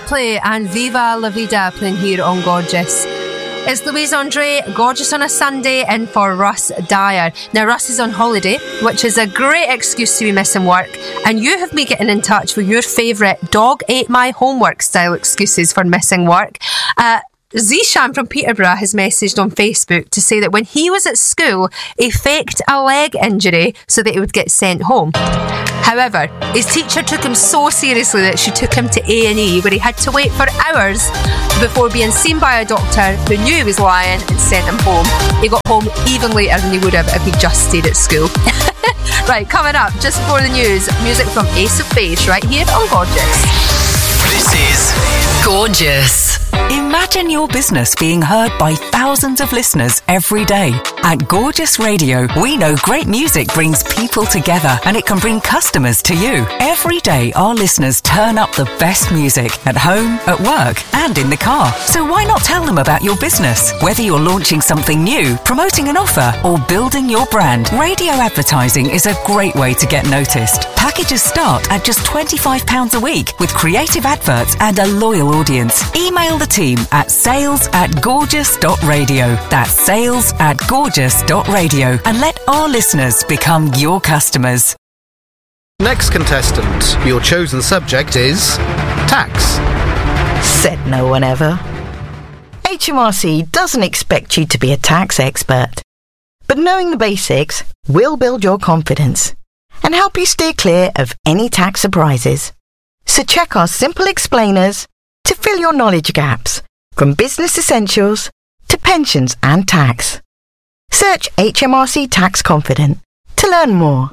Coldplay and Viva La Vida playing here on Gorgeous. It's Louise Andre, Gorgeous on a Sunday, in for Russ Dyer. Now, Russ is on holiday, which is a great excuse to be missing work, and you have me getting in touch with your favourite dog ate my homework style excuses for missing work. Zishan from Peterborough has messaged on Facebook to say that when he was at school, he faked a leg injury so that he would get sent home. However, his teacher took him so seriously that she took him to A&E, where he had to wait for hours before being seen by a doctor who knew he was lying and sent him home. He got home even later than he would have if he just stayed at school. Right, coming up, just before the news, music from Ace of Base right here on Gorgeous. This is Gorgeous. Imagine your business being heard by thousands of listeners every day. At Gorgeous Radio, we know great music brings people together and it can bring customers to you. Every day, our listeners turn up the best music at home, at work, and in the car. So why not tell them about your business? Whether you're launching something new, promoting an offer, or building your brand, radio advertising is a great way to get noticed. Packages start at just £25 a week with creative adverts and a loyal audience. Email the team at sales@gorgeous.radio. That's sales@gorgeous.radio, and let our listeners become your customers. Next contestant, your chosen subject is tax. Said no one ever. HMRC doesn't expect you to be a tax expert, but knowing the basics will build your confidence and help you steer clear of any tax surprises. So check our simple explainers to fill your knowledge gaps, from business essentials to pensions and tax. Search HMRC Tax Confident to learn more.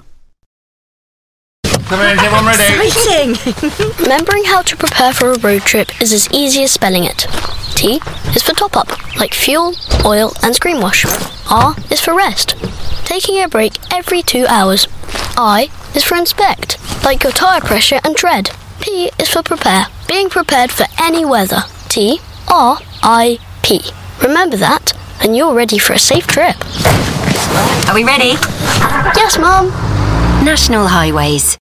Everyone ready? Exciting! Remembering how to prepare for a road trip is as easy as spelling it. T is for top up, like fuel, oil and screen wash. R is for rest, taking a break every 2 hours. I is for inspect, like your tyre pressure and tread. P is for prepare, being prepared for any weather. TRIP. Remember that, and you're ready for a safe trip. Are we ready? Yes, Mum. National Highways.